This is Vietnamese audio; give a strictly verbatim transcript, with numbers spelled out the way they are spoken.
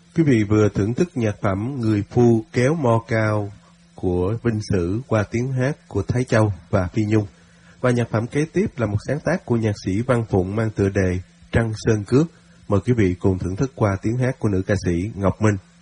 Quý vị vừa thưởng thức nhạc phẩm Người Phu Kéo Mo Cao của Vinh Sử qua tiếng hát của Thái Châu và Phi Nhung. Và nhạc phẩm kế tiếp là một sáng tác của nhạc sĩ Văn Phụng mang tựa đề Trăng Sơn Cước. Mời quý vị cùng thưởng thức qua tiếng hát của nữ ca sĩ Ngọc Minh.